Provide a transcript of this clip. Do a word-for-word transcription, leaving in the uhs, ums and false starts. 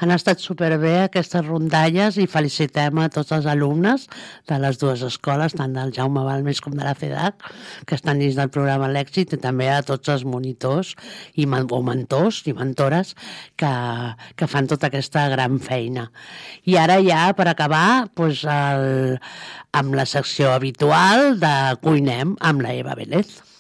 Han estat superbé aquestes rondalles i felicitem a tots els alumnes de les dues escoles, tant del Jaume Balmes com de la FEDAC, que estan dins del programa L'Èxit, i també a tots els monitors i men o mentors i mentores que, que fan tota aquesta gran feina. I ara ja, per acabar, doncs el, amb la secció habitual de Cuinem amb la Eva Vélez.